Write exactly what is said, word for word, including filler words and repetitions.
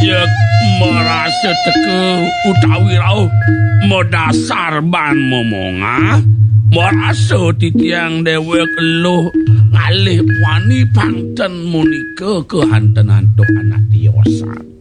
Yek merasa teke utawi rauh modasar ban momonga merasa titiang dewek eluh ngalih wani pangten munika kehanten-hantuk anak tiosan.